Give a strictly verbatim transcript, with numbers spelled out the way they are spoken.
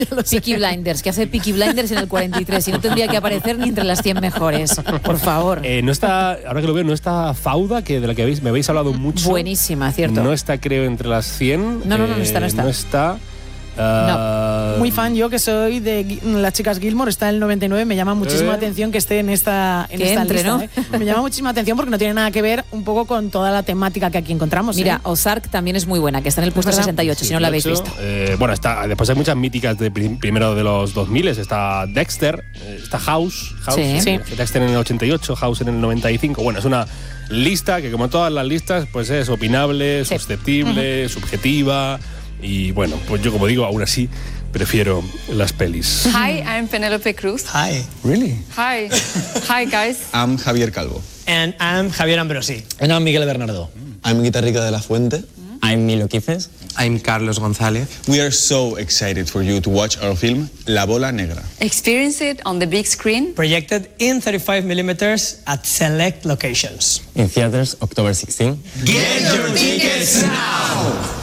Peaky Blinders, que hace Peaky Blinders en el cuarenta y tres y no tendría que aparecer ni entre las cien mejores, por favor. Eh, no está, ahora que lo veo, no está Fauda, que de la que habéis, me habéis hablado mucho. Buenísima, cierto. No está, creo, entre las cien. No, no, no, no está, no está. No está. Uh, no. Muy fan yo, que soy de Las Chicas Gilmore, está en el noventa y nueve, me llama muchísimo eh. la atención que esté en esta, en que esta entre, lista. ¿no? ¿eh? Me llama muchísima atención porque no tiene nada que ver un poco con toda la temática que aquí encontramos. Mira, ¿eh? Ozark también es muy buena, que está en el puesto sesenta y ocho, si no la habéis visto. Eh, bueno, está, después hay muchas míticas de prim, primero de los dos mil, está Dexter, está House, House Sí. sí. Dexter en el ochenta y ocho, House en el noventa y cinco. Bueno, es una lista que, como todas las listas, pues es opinable, Sí. susceptible, uh-huh. subjetiva. Y bueno, pues yo, como digo, aún así prefiero las pelis. Hi, I'm Penelope Cruz. Hi. Really? Hi. Hi, guys. I'm Javier Calvo. And I'm Javier Ambrosi. And I'm Miguel Bernardo. I'm Guitarrica de la Fuente. I'm Milo Quifes. I'm Carlos González. We are so excited for you to watch our film La Bola Negra. Experience it on the big screen. Projected in thirty-five millimeters at select locations. In theaters, October sixteenth. Get your tickets now!